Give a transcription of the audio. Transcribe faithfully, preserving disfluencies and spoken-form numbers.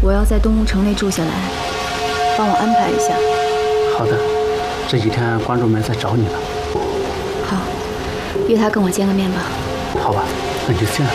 我要在东吴城内住下来，帮我安排一下。 好的，这几天观众们在找你呢。 好，约他跟我见个面吧。 好吧，那就这样。